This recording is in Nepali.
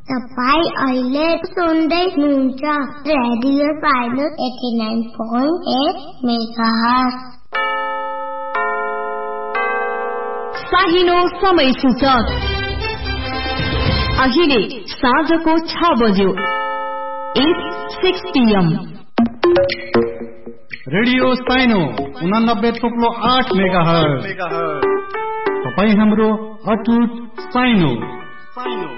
तपाईं अहिले सुन्दै हुनुहुन्छ रेडियो साइनो 89.8 मेगाहर्ज। साहिनो समय सूचक अहिले साँझको 6 बज्यो। 6 PM। रेडियो साइनो 89.8 मेगाहर्ज। तपाईं हाम्रो अटुट साइनो।